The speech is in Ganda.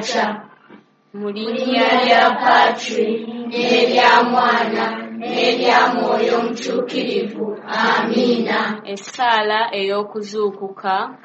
mu linnya lya Patri n'erya Mwana n'erya Mwoyo Omutuukirivu. Amiina. Essaala ey'okuzuukuka.